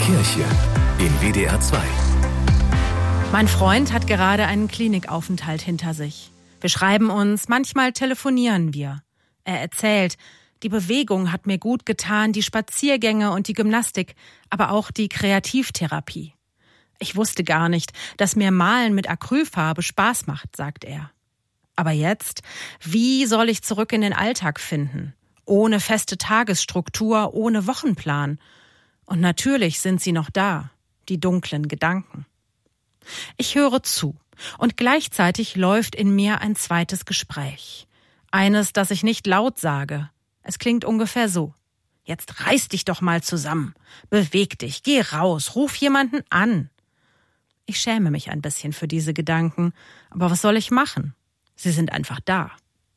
Kirche in WDR 2. Mein Freund hat gerade einen Klinikaufenthalt hinter sich. Wir schreiben uns, manchmal telefonieren wir. Er erzählt, die Bewegung hat mir gut getan, die Spaziergänge und die Gymnastik, aber auch die Kreativtherapie. Ich wusste gar nicht, dass mir Malen mit Acrylfarbe Spaß macht, sagt er. Aber jetzt, wie soll ich zurück in den Alltag finden? Ohne feste Tagesstruktur, ohne Wochenplan. Und natürlich sind sie noch da, die dunklen Gedanken. Ich höre zu und gleichzeitig läuft in mir ein zweites Gespräch. Eines, das ich nicht laut sage. Es klingt ungefähr so. Jetzt reiß dich doch mal zusammen. Beweg dich, geh raus, ruf jemanden an. Ich schäme mich ein bisschen für diese Gedanken, aber was soll ich machen? Sie sind einfach da.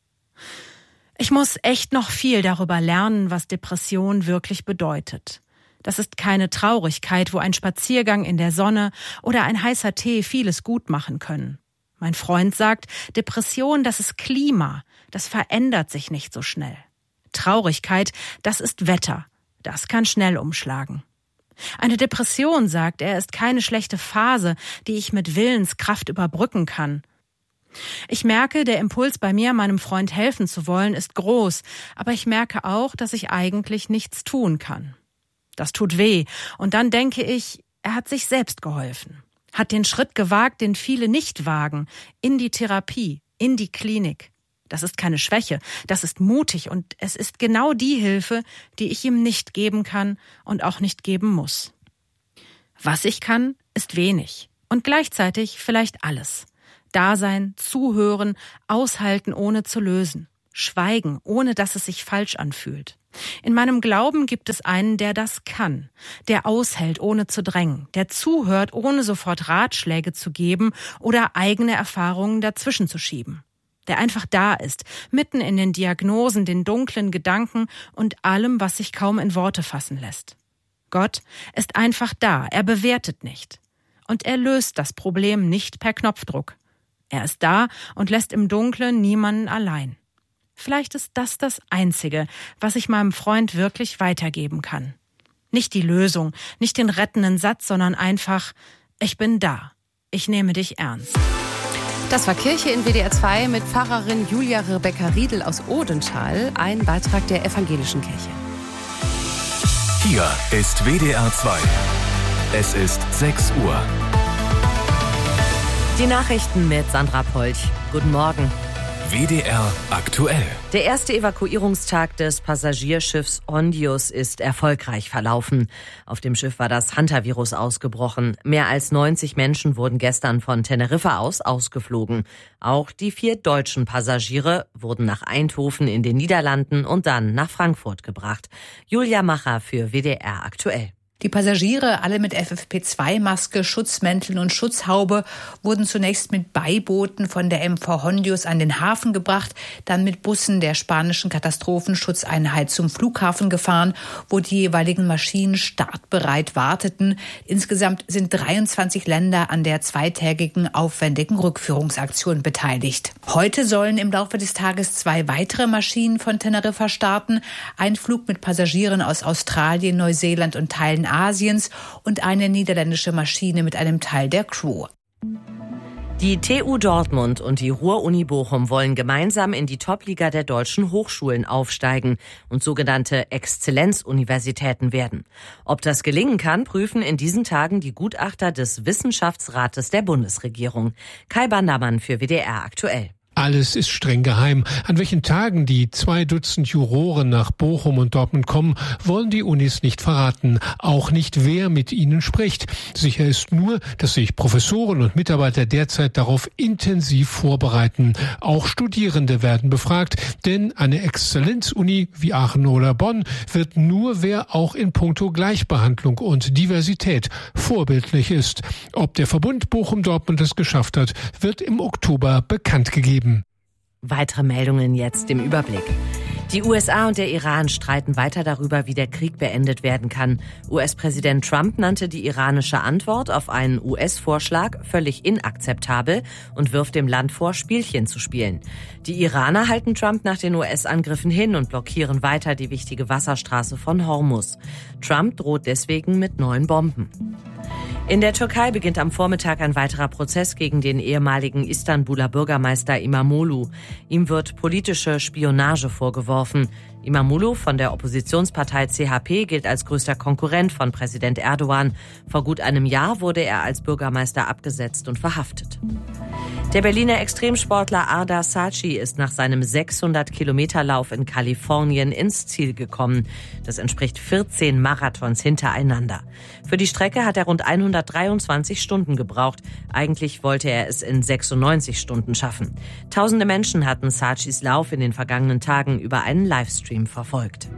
Ich muss echt noch viel darüber lernen, was Depression wirklich bedeutet. Das ist keine Traurigkeit, wo ein Spaziergang in der Sonne oder ein heißer Tee vieles gut machen können. Mein Freund sagt, Depression, das ist Klima, das verändert sich nicht so schnell. Traurigkeit, das ist Wetter, das kann schnell umschlagen. Eine Depression, sagt er, ist keine schlechte Phase, die ich mit Willenskraft überbrücken kann. Ich merke, der Impuls bei mir, meinem Freund helfen zu wollen, ist groß, aber ich merke auch, dass ich eigentlich nichts tun kann. Das tut weh. Und dann denke ich, er hat sich selbst geholfen. Hat den Schritt gewagt, den viele nicht wagen, in die Therapie, in die Klinik. Das ist keine Schwäche, das ist mutig und es ist genau die Hilfe, die ich ihm nicht geben kann und auch nicht geben muss. Was ich kann, ist wenig und gleichzeitig vielleicht alles. Dasein, zuhören, aushalten, ohne zu lösen. Schweigen, ohne dass es sich falsch anfühlt. In meinem Glauben gibt es einen, der das kann, der aushält, ohne zu drängen, der zuhört, ohne sofort Ratschläge zu geben oder eigene Erfahrungen dazwischen zu schieben, der einfach da ist, mitten in den Diagnosen, den dunklen Gedanken und allem, was sich kaum in Worte fassen lässt. Gott ist einfach da, er bewertet nicht. Und er löst das Problem nicht per Knopfdruck. Er ist da und lässt im Dunklen niemanden allein. Vielleicht ist das das Einzige, was ich meinem Freund wirklich weitergeben kann. Nicht die Lösung, nicht den rettenden Satz, sondern einfach, ich bin da. Ich nehme dich ernst. Das war Kirche in WDR 2 mit Pfarrerin Julia Rebecca Riedel aus Odenthal, ein Beitrag der Evangelischen Kirche. Hier ist WDR 2. Es ist 6 Uhr. Die Nachrichten mit Sandra Polch. Guten Morgen. WDR aktuell. Der erste Evakuierungstag des Passagierschiffs Hondius ist erfolgreich verlaufen. Auf dem Schiff war das Hantavirus ausgebrochen. Mehr als 90 Menschen wurden gestern von Teneriffa aus ausgeflogen. Auch die 4 deutschen Passagiere wurden nach Eindhoven in den Niederlanden und dann nach Frankfurt gebracht. Julia Macher für WDR aktuell. Die Passagiere, alle mit FFP2-Maske, Schutzmänteln und Schutzhaube, wurden zunächst mit Beibooten von der MV Hondius an den Hafen gebracht, dann mit Bussen der spanischen Katastrophenschutzeinheit zum Flughafen gefahren, wo die jeweiligen Maschinen startbereit warteten. Insgesamt sind 23 Länder an der zweitägigen aufwendigen Rückführungsaktion beteiligt. Heute sollen im Laufe des Tages 2 weitere Maschinen von Teneriffa starten. Ein Flug mit Passagieren aus Australien, Neuseeland und Teilen Asiens und eine niederländische Maschine mit einem Teil der Crew. Die TU Dortmund und die Ruhr-Uni Bochum wollen gemeinsam in die Top-Liga der deutschen Hochschulen aufsteigen und sogenannte Exzellenzuniversitäten werden. Ob das gelingen kann, prüfen in diesen Tagen die Gutachter des Wissenschaftsrates der Bundesregierung. Kai Bandermann für WDR aktuell. Alles ist streng geheim. An welchen Tagen die 2 Dutzend Juroren nach Bochum und Dortmund kommen, wollen die Unis nicht verraten. Auch nicht, wer mit ihnen spricht. Sicher ist nur, dass sich Professoren und Mitarbeiter derzeit darauf intensiv vorbereiten. Auch Studierende werden befragt, denn eine Exzellenzuni wie Aachen oder Bonn wird nur, wer auch in puncto Gleichbehandlung und Diversität vorbildlich ist. Ob der Verbund Bochum-Dortmund es geschafft hat, wird im Oktober bekannt gegeben. Weitere Meldungen jetzt im Überblick. Die USA und der Iran streiten weiter darüber, wie der Krieg beendet werden kann. US-Präsident Trump nannte die iranische Antwort auf einen US-Vorschlag völlig inakzeptabel und wirft dem Land vor, Spielchen zu spielen. Die Iraner halten Trump nach den US-Angriffen hin und blockieren weiter die wichtige Wasserstraße von Hormuz. Trump droht deswegen mit neuen Bomben. In der Türkei beginnt am Vormittag ein weiterer Prozess gegen den ehemaligen Istanbuler Bürgermeister İmamoğlu. Ihm wird politische Spionage vorgeworfen. İmamoğlu von der Oppositionspartei CHP gilt als größter Konkurrent von Präsident Erdogan. Vor gut einem Jahr wurde er als Bürgermeister abgesetzt und verhaftet. Der Berliner Extremsportler Ardar Saci ist nach seinem 600-Kilometer-Lauf in Kalifornien ins Ziel gekommen. Das entspricht 14 Marathons hintereinander. Für die Strecke hat er rund 123 Stunden gebraucht. Eigentlich wollte er es in 96 Stunden schaffen. Tausende Menschen hatten Sacis Lauf in den vergangenen Tagen über einen Livestream verfolgt.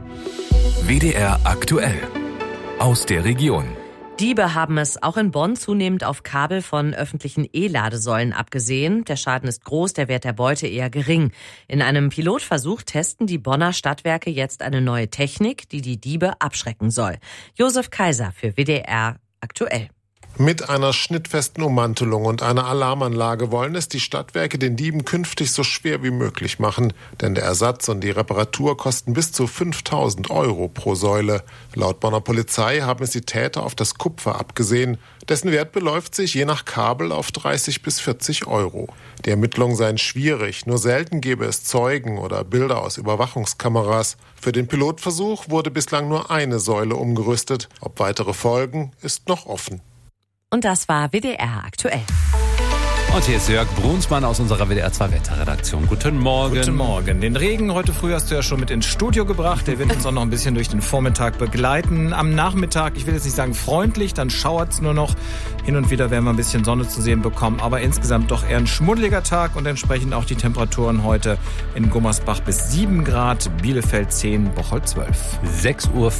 WDR aktuell. Aus der Region. Diebe haben es auch in Bonn zunehmend auf Kabel von öffentlichen E-Ladesäulen abgesehen. Der Schaden ist groß, der Wert der Beute eher gering. In einem Pilotversuch testen die Bonner Stadtwerke jetzt eine neue Technik, die die Diebe abschrecken soll. Josef Kaiser für WDR aktuell. Mit einer schnittfesten Ummantelung und einer Alarmanlage wollen es die Stadtwerke den Dieben künftig so schwer wie möglich machen. Denn der Ersatz und die Reparatur kosten bis zu 5.000 € pro Säule. Laut Bonner Polizei haben es die Täter auf das Kupfer abgesehen. Dessen Wert beläuft sich je nach Kabel auf 30 bis 40 €. Die Ermittlungen seien schwierig. Nur selten gäbe es Zeugen oder Bilder aus Überwachungskameras. Für den Pilotversuch wurde bislang nur eine Säule umgerüstet. Ob weitere folgen, ist noch offen. Und das war WDR aktuell. Und hier ist Jörg Brunsmann aus unserer WDR 2 Wetterredaktion. Guten Morgen. Guten Morgen. Den Regen heute früh hast du ja schon mit ins Studio gebracht. Der wird uns auch noch ein bisschen durch den Vormittag begleiten. Am Nachmittag, ich will jetzt nicht sagen freundlich, dann schauert es nur noch. Hin und wieder werden wir ein bisschen Sonne zu sehen bekommen. Aber insgesamt doch eher ein schmuddeliger Tag und entsprechend auch die Temperaturen heute in Gummersbach bis 7 Grad, Bielefeld 10, Bocholt 12. 6:04 Uhr.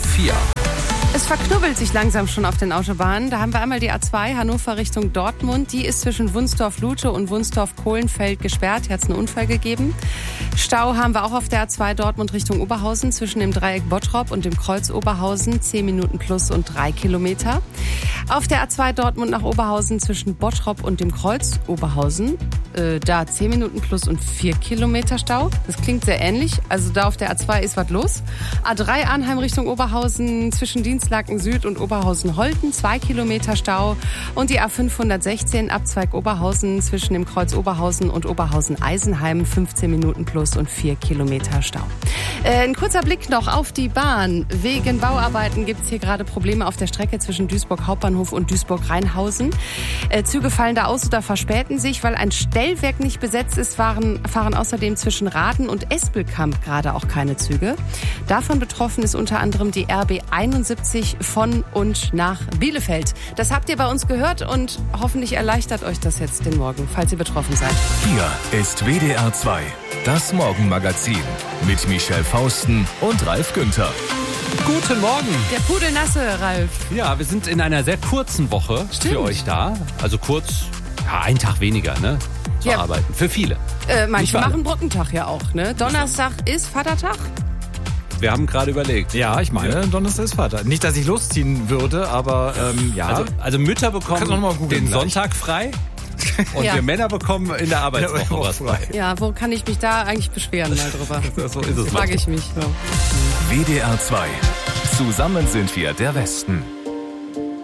Es verknubbelt sich langsam schon auf den Autobahnen. Da haben wir einmal die A2 Hannover Richtung Dortmund. Die ist zwischen Wunsdorf-Lute und Wunsdorf-Kohlenfeld gesperrt. Hier hat es einen Unfall gegeben. Stau haben wir auch auf der A2 Dortmund Richtung Oberhausen zwischen dem Dreieck Bottrop und dem Kreuz Oberhausen. 10 Minuten plus und 3 Kilometer. Auf der A2 Dortmund nach Oberhausen zwischen Bottrop und dem Kreuz Oberhausen. Da 10 Minuten plus und 4 Kilometer Stau. Das klingt sehr ähnlich. Also da auf der A2 ist was los. A3 Arnheim Richtung Oberhausen zwischen Dienstlaken Süd und Oberhausen-Holten 2 Kilometer Stau. Und die A516 Abzweig Oberhausen zwischen dem Kreuz Oberhausen und Oberhausen-Eisenheim 15 Minuten plus und 4 Kilometer Stau. Ein kurzer Blick noch auf die Bahn. Wegen Bauarbeiten gibt es hier gerade Probleme auf der Strecke zwischen Duisburg Hauptbahnhof und Duisburg-Rheinhausen. Züge fallen da aus oder verspäten sich, weil ein Stellwerk nicht besetzt ist, fahren außerdem zwischen Raden und Espelkamp gerade auch keine Züge. Davon betroffen ist unter anderem die RB 71 von und nach Bielefeld. Das habt ihr bei uns gehört und hoffentlich erleichtert euch das jetzt den Morgen, falls ihr betroffen seid. Hier ist WDR 2, das Morgenmagazin mit Michelle Fausten und Ralf Günther. Guten Morgen. Der pudelnasse Ralf. Ja, wir sind in einer sehr kurzen Woche für euch da. Also kurz, ja, einen Tag weniger, ne? Zu arbeiten. Für viele. Manche machen Brückentag ja auch, ne? Donnerstag ist Vatertag. Wir haben gerade überlegt. Ja, ich meine, Donnerstag ist Vater. Nicht, dass ich losziehen würde, aber ja. Also Mütter bekommen den Sonntag frei. Und wir Männer bekommen in der Arbeitswoche was frei. Ja, wo kann ich mich da eigentlich beschweren mal drüber? So ist es. Frage ich mich. WDR 2. Zusammen sind wir der Westen.